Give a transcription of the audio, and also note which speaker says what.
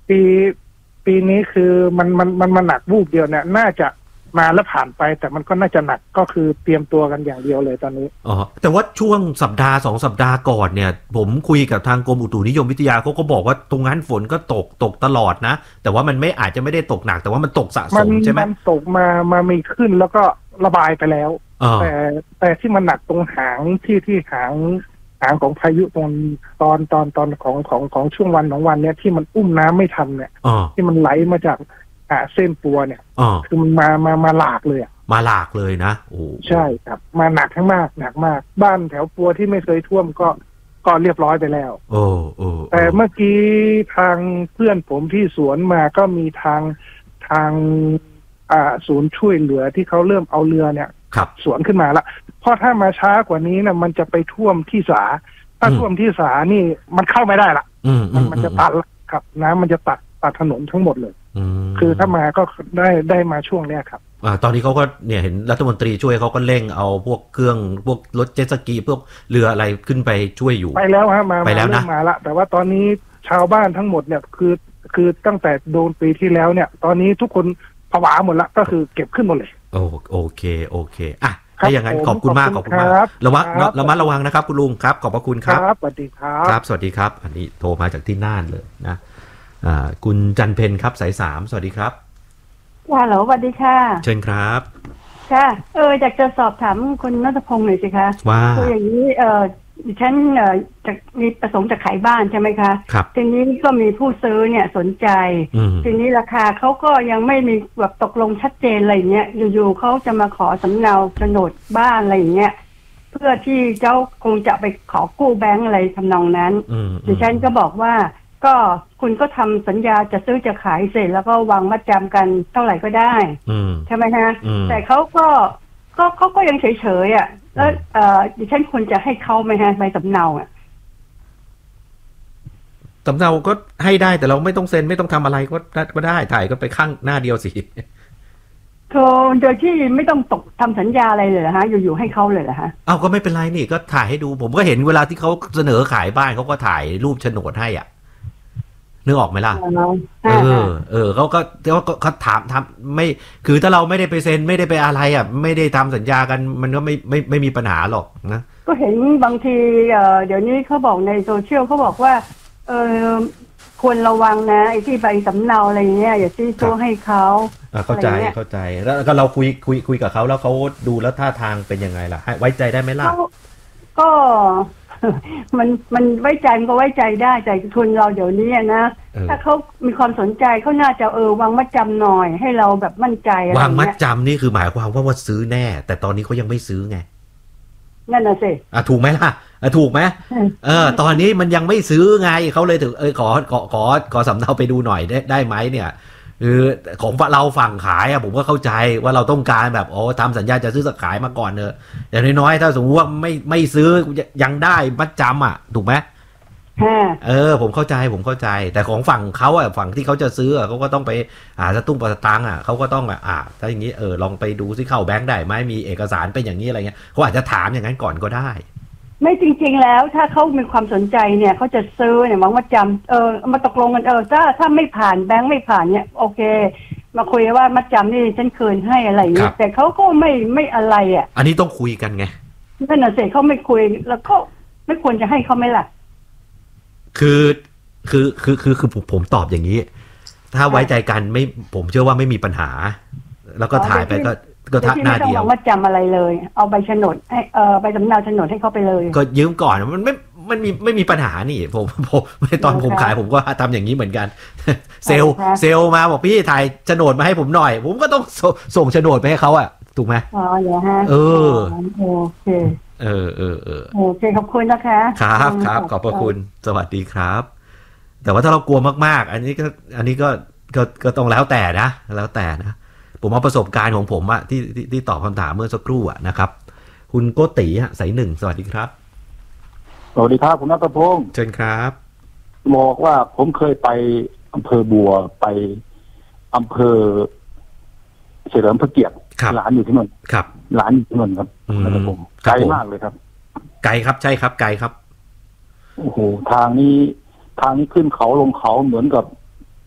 Speaker 1: ปีปีนี้คือมันหนักวูบเดียวเนี่ยน่าจะมาแล้วผ่านไปแต่มันก็น่าจะหนักก็คือเตรียมตัวกันอย่างเดียวเลยตอนนี้
Speaker 2: อ๋อแต่ว่าช่วงสัปดาห์2 สัปดาห์ก่อนเนี่ยผมคุยกับทางกรมอุตุนิยมวิทยาเขาก็บอกว่าตรงนั้นฝนก็ตกตลอดนะแต่ว่ามันอาจจะไม่ได้ตกหนักแต่ว่ามันตกสะสมใช่ไหม
Speaker 1: มันตกมามีขึ้นแล้วก็ระบายไปแล้วแต่ที่มันหนักตรงหางที่หางของพายุตรงตอนของช่วงวันของวันเนี่ยที่มันอุ้มน้ำไม่ทันเนี่ยที่มันไหลมาจากเส้นปัวเนี่ยคือมันมาหลากเลย
Speaker 2: มาหลากเลยนะโอ้
Speaker 1: ใช่ครับมาหนักทั้งมากหนักมากบ้านแถวปัวที่ไม่เคยท่วมก็เรียบร้อยไปแล้วแต่เมื่อกี้ทางเพื่อนผมที่สวนมาก็มีทางศูนย์ช่วยเหลือที่เขาเริ่มเอาเรือเนี่ยสวนขึ้นมาละเพราะถ้ามาช้ากว่านี้นะมันจะไปท่วมที่สาถ้าท่วมที่สานี่มันเข้าไม่ได้ละมันจะตัดครับน้ำมันจะตัดถนนทั้งหมดเลยคือถ้ามาก็ได้มาช่วงเนี้ยครับ
Speaker 2: ตอนนี้เขาก็เนี่ยเห็นรัฐมนตรีช่วยเขาก็เร่งเอาพวกเครื่องพวกรถเจ็ตสกีพวกเรืออะไรขึ้นไปช่วยอยู่
Speaker 1: ไปแล้วฮะมา
Speaker 2: ไปแล้วนะ
Speaker 1: มาละแต่ว่าตอนนี้ชาวบ้านทั้งหมดเนี่ยคือตั้งแต่โดนปีที่แล้วเนี่ยตอนนี้ทุกคนผวาหมดละก็คือเก็บขึ้นหมดเลย
Speaker 2: โอเคอ่ะถ้าอย่างนั้นขอบคุณมากระมัดระวังนะครับคุณลุงครับขอบพระคุณครับ
Speaker 1: สวัสดีครับ
Speaker 2: สวัสดีครับอันนี้โทรมาจากที่น่านเลยนะคุณจันเพ็ญครับสาย3สวัสดีครับ
Speaker 3: ฮัลโหลสวัสดีค่ะ
Speaker 2: เชิญครับ
Speaker 3: ค่ะอยากจะสอบถามคุณณัฐพงศ์หน่อยสิคะ
Speaker 2: ว่า
Speaker 3: คืออย่างนี้ดิฉันจะมีประสงค์จะขายบ้านใช่ไหมคะ
Speaker 2: ครับ
Speaker 3: ทีนี้ก็มีผู้ซื้อเนี่ยสนใจทีนี้ราคาเขาก็ยังไม่มีแบบตกลงชัดเจนอะไรเงี้ยอยู่ๆเขาจะมาขอสำเนาโฉนดบ้านอะไรเงี้ยเพื่อที่เจ้าคงจะไปขอกู้แบงก์อะไรทำนองนั้นดิฉันก็บอกว่าก็คุณก็ทำสัญญาจะซื้อจะขายเสร็จแล้วก็วางมัดจำกันเท่าไหร่ก็ได้ใช่ไหมฮะแต่เขาก็ยังเฉยๆอ่ะแล้วดิฉันควรจะให้เขาไหมฮะใบสำเนา
Speaker 2: สำเนาก็ให้ได้แต่เราไม่ต้องเซ็นไม่ต้องทำอะไรก็ได้ถ่ายก็ไปข้างหน้าเดียวสิ
Speaker 3: โดยที่ไม่ต้องตกทำสัญญาอะไรเลยเหรอฮะอยู่ๆให้เขาเลยเหรอฮะ
Speaker 2: ก็ไม่เป็นไรนี่ก็ถ่ายให้ดูผมก็เห็นเวลาที่เขาเสนอขายบ้านเขาก็ถ่ายรูปโฉนดให้อ่ะนึกออกไหมล่ะเขาถามไม่คือถ้าเราไม่ได้ไปเซ็นไม่ได้ไปอะไรอ่ะไม่ได้ทำสัญญากันมันก็ไม่มีปัญหาหรอกนะ
Speaker 3: ก็เห็นบางทีเดี๋ยวนี้เขาบอกในโซเชียลเขาบอกว่าควรระวังนะไอ้ที่ใบสำเนาอะไรเงี้ยอย่าซื้อตัวให้เขา
Speaker 2: เข้าใจแล้วก็เราคุยกับเขาแล้วเขาดูแล้วท่าทางเป็นยังไงล่ะไว้ใจได้ไหมล่ะ
Speaker 3: ก็มันไว้ใจมันก็ไว้ใจได้แต่ทุนเราเดี๋ยวนี้นะถ้าเขามีความสนใจเขาน่าจะวางมัดจำหน่อยให้เราแบบมั่นใจอะไรเงี้ยว
Speaker 2: างมัดจำนี่คือหมายความว่าซื้อแน่แต่ตอนนี้เขายังไม่ซื้อไง
Speaker 3: นั่นน่ะสิ
Speaker 2: ถูกไหมล่ะถูกไหมตอนนี้มันยังไม่ซื้อไงเขาเลยถึงขอสำเนาไปดูหน่อยได้ไหมเนี่ยคือของเราฝั่งขายผมก็เข้าใจว่าเราต้องการแบบทำสัญญาจะซื้อจะขายมาก่อนเนอะอย่างน้อยๆถ้าสมมติว่าไม่ซื้อยังได้มัดจำถูกไหมผมเข้าใจแต่ของฝั่งเขาฝั่งที่เขาจะซื้อเขาก็ต้องไปสตุ้งประตังเขาก็ต้องถ้าอย่างนี้ลองไปดูซิเข้าแบงค์ได้ไหมมีเอกสารเป็นอย่างนี้อะไรเงี้ยเขาอาจจะถามอย่างนั้นก่อนก็ได้
Speaker 3: ไม่จริงๆแล้วถ้าเขามีความสนใจเนี่ยเขาจะซื้อเนี่ยหวังว่าจำมาตกลงกันถ้าไม่ผ่านแบงค์ไม่ผ่านเนี่ยโอเคมาคุยว่ามัดจำนี่ฉันคืนให้อะไรอย่างเงี้ยแต่เขาก็ไม่อะไร
Speaker 2: อันนี้ต้องคุยกันไง
Speaker 3: นั่นน่ะสิเขาไม่คุยแล้วก็ไม่ควรจะให้เขาไหมล่ะ
Speaker 2: คือผมตอบอย่างนี้ถ้าไว้ใจกันไม่ผมเชื่อว่าไม่มีปัญหาแล้วก็ถ่ายไปก็ทักหน้าเดียว
Speaker 3: ไม่ต้องจำอะไรเลยเอาใบโฉนดให้ใบสำเนาโฉนดให้เขาไปเลย
Speaker 2: ก็ยืมก่อนมันไม่มีปัญหานี่ผมตอนผมขายผมก็ทำอย่างนี้เหมือนกันเซลมาบอกพี่ถ่ายโฉนดมาให้ผมหน่อยผมก็ต้องส่งโฉนดไปให้เขาถูกไหม
Speaker 3: เหรอฮะโอเคโอเคขอบคุณนะคะ
Speaker 2: ครับขอบพระคุณสวัสดีครับแต่ว่าถ้าเรากลัวมากๆอันนี้ก็ต้องแล้วแต่นะผมเอาประสบการณ์ของผมที่ตอบคำถามเมื่อสักครู่นะครับคุณโกติสาย1สวัสดีครับ
Speaker 4: สวัสดีครับคุณณัฐพงศ์
Speaker 2: เชิญครับ
Speaker 4: บอกว่าผมเคยไปอำเภอบัวไปอำเภอเฉลิมพระเกียรติร้านอยู่ที่นั่น
Speaker 2: ครับ
Speaker 4: ร้านอยู่ที่นั่นครับณัฐพงศ์ไกลมากเลยครับ
Speaker 2: ไกลครับใช่ครับไกลครับ
Speaker 4: โอ้โหทางนี้ขึ้นเขาลงเขาเหมือนกับ